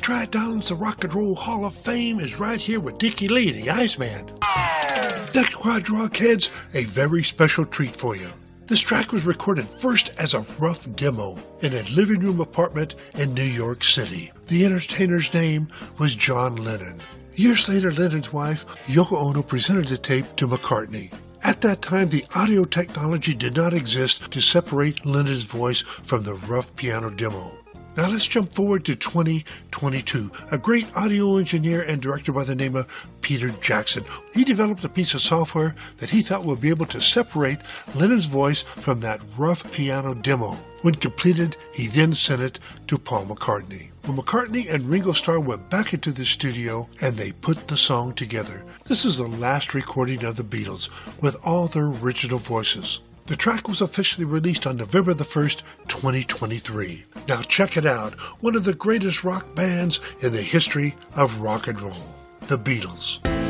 Tri-Downs, the Rock and Roll Hall of Fame is right here with Dickie Lee, the Iceman. Next, Quad Rock heads, a very special treat for you. This track was recorded first as a rough demo in a living room apartment in New York City. The entertainer's name was John Lennon. Years later, Lennon's wife, Yoko Ono, presented the tape to McCartney. At that time, the audio technology did not exist to separate Lennon's voice from the rough piano demo. Now let's jump forward to 2022. A great audio engineer and director by the name of Peter Jackson. He developed a piece of software that he thought would be able to separate Lennon's voice from that rough piano demo. When completed, he then sent it to Paul McCartney. When McCartney and Ringo Starr went back into the studio and they put the song together. This is the last recording of the Beatles with all their original voices. The track was officially released on November the 1st, 2023. Now check it out, one of the greatest rock bands in the history of rock and roll, the Beatles.